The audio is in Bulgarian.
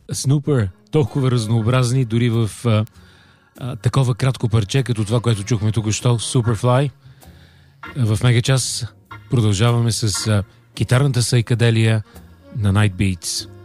Снупър, толкова разнообразни, дори в такова кратко парче, като това, което чухме току-що, Superfly. В Мегачас продължаваме с китарната сайкаделия на Night Beats.